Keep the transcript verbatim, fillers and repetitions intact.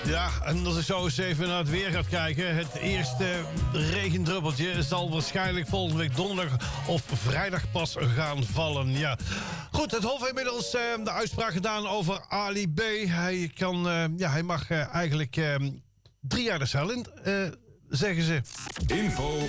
Ja, en als ik zo eens even naar het weer ga kijken... het eerste regendruppeltje zal waarschijnlijk volgende week donderdag of vrijdag pas gaan vallen. Ja. Goed, het Hof heeft inmiddels uh, de uitspraak gedaan over Ali B. Hij, kan, uh, ja, hij mag uh, eigenlijk uh, drie jaar de cel in, uh, zeggen ze. Info